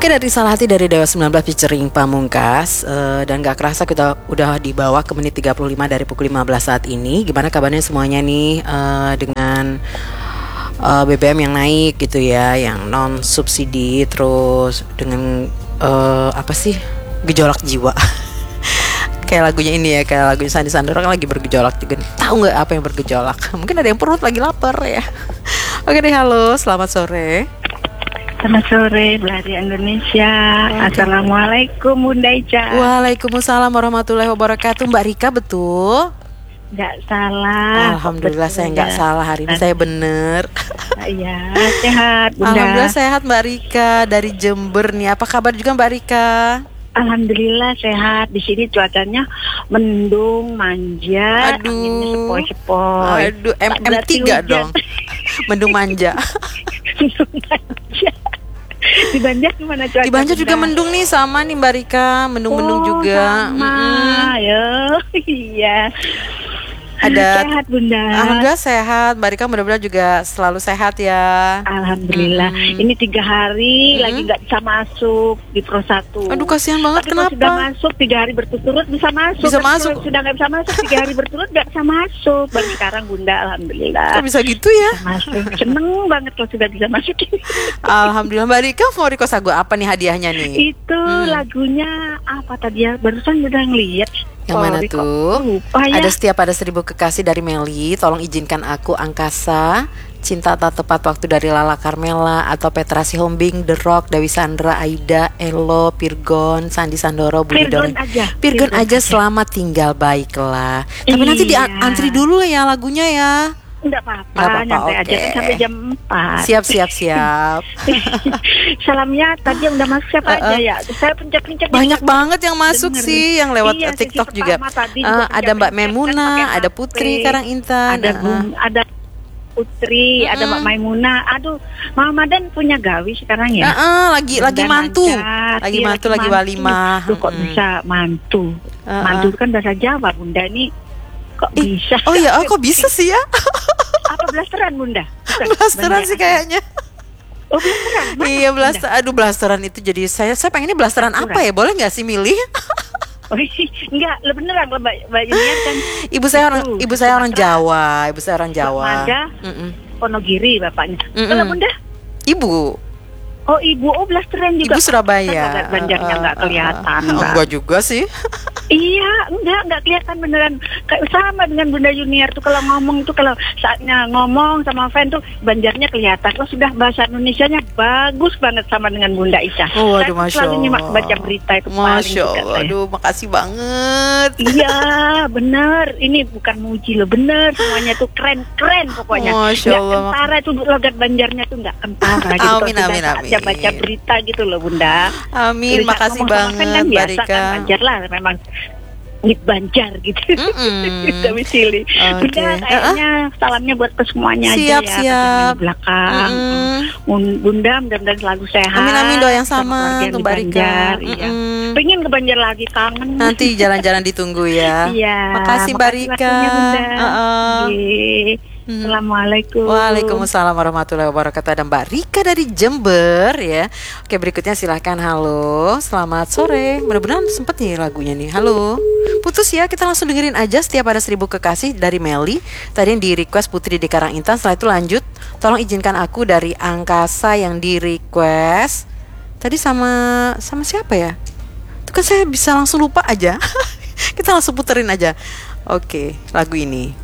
Oke, dari Salah Hati dari Dewa 19 featuring Pamungkas. Dan gak kerasa kita udah di bawah ke menit 35 dari pukul 15 saat ini. Gimana kabarnya semuanya nih dengan BBM yang naik gitu ya, yang non subsidi, terus dengan apa sih, gejolak jiwa. Kayak lagunya ini ya, kayak lagunya Sandy Sandoro kan lagi bergejolak juga. Tahu nggak apa yang bergejolak? Mungkin ada yang perut lagi lapar ya. Oke deh, halo, selamat sore. Selamat sore, Belari Indonesia. Assalamualaikum, Bunda Ica. Waalaikumsalam warahmatullahi wabarakatuh. Mbak Rika, betul? Nggak salah. Alhamdulillah saya nggak salah hari ini, saya bener. Iya, sehat, Bunda. Alhamdulillah sehat, Mbak Rika, dari Jember nih. Apa kabar juga Mbak Rika? Alhamdulillah sehat. Di sini cuacanya mendung, manja, Aduh. anginnya sepoi-sepoi. Aduh, MM3 dong. Mendung manja. Mendung manja. Di Banjar gimana cuaca? Di Banjar juga mendung nih, sama nih Mbak Rika, mendung-mendung juga. Sama, ya, iya. Ada sehat, Bunda. Alhamdulillah sehat. Mbak Rika mudah-mudahan juga selalu sehat ya. Alhamdulillah. Ini 3 hari lagi nggak bisa masuk di Pro 1. Aduh, kasihan banget. Tapi kalau kenapa? sudah masuk 3 hari berturut-turut bisa masuk. Bisa tapi masuk. Kalau sudah nggak bisa masuk 3 hari berturut nggak bisa masuk. Baru sekarang, Bunda, alhamdulillah. Kok bisa gitu ya? Bisa masuk. Seneng banget kalau sudah bisa masuk. Alhamdulillah. Mbak Rika mau request lagu apa nih hadiahnya nih? Itu lagunya apa tadi ya? Barusan udah ngeliat. Yang mana tuh? Lupa ya. Ada Setiap Ada 1000 Kekasih dari Meli, Tolong Izinkan Aku Angkasa, Cinta Tak Tepat Waktu dari Lala Carmela, atau Petra Sihombing, The Rock, Dewi Sandra, Aida, Elo, Pirgon, Sandy Sandoro, Budi Doreng. Pirgon aja Selamat Tinggal Baiklah. Tapi nanti diantri dulu ya lagunya ya. Enggak apa-apa, nyantai aja kan sampai jam 4. Siap. Salamnya tadi yang udah masuk siapa aja ya? Saya pencet-pencet. Banyak banget yang masuk denger. sih, yang lewat Iya, TikTok sisi juga. tadi Ada Mbak kan Memuna, pakai ada HP. Putri Karangintan, Ada Putri, ada Mbak Maimuna. Aduh, Mama Dan punya gawi sekarang ya? lagi Dan mantu. lancar. Lagi Iya, mantu, lagi walimah. Duh, kok bisa mantu? Mantu itu kan bahasa Jawa, Bunda. Ini kok bisa? Oh iya, kok bisa sih ya? Apa blasteran, Bunda? Bukan, Blasteran sih kayaknya. Oh, blasteran. Mana, Iya, Bunda? aduh, blasteran itu jadi saya pengennya blasteran apa ya? Boleh nggak sih milih? Oh, enggak, lo beneran Mbak Junior kan. Ibu saya orang Jawa. Ada Ponogiri bapaknya. Kalau Bunda? Ibu. Oh, Ibu, blasteran juga. Ibu Surabaya. Kan Banjarnya enggak kelihatan. Enggak juga sih. Iya, enggak kelihatan beneran. Kayak sama dengan Bunda Junior tuh kalau ngomong tuh, kalau saatnya ngomong sama fan tuh Banjarnya kelihatan. Oh, sudah bahasa Indonesianya bagus banget sama dengan Bunda Ica. Oh, aduh, Masya selalu nyimak Allah. baca berita itu Masya paling Allah, aduh, makasih banget. Iya, bener. Ini bukan muji loh, bener. Semuanya tuh keren pokoknya. Masya Allah. Nggak kentara tuh logat Banjarnya tuh nggak kentara gitu. Amin, Kalau amin, sudah amin. saatnya baca berita gitu loh, Bunda. Amin, Tulisan makasih ngomong sama fan banget kan Mbak biasa Rika. kan Banjar lah, memang di Banjar gitu. Domisili. Bunda, kayaknya salamnya buat ke semuanya Siap, aja ya. siap. Ke belakang. Bunda mudah-mudahan selalu sehat. Amin, doa yang sama keluarga untuk di Mbak Rika. Banjar, iya. Pengen ke Banjar lagi, kangen. Nanti jalan-jalan ditunggu ya. Iya. Makasih Mbak Rika. waktunya, Bunda. Iya. Assalamualaikum. Waalaikumsalam warahmatullahi wabarakatuh. Ada Mbak Rika dari Jember ya. Oke, berikutnya silahkan. Halo, selamat sore. Mudah-mudahan sempet nih lagunya nih. Halo. Putus ya, kita langsung dengerin aja Setiap Ada 1000 Kekasih dari Meli. Tadi yang di request Putri di Karangintan. Setelah itu lanjut Tolong Izinkan Aku dari Angkasa yang di request. Tadi sama siapa ya? Itu kan saya bisa langsung lupa aja. Kita langsung puterin aja. Oke, lagu ini.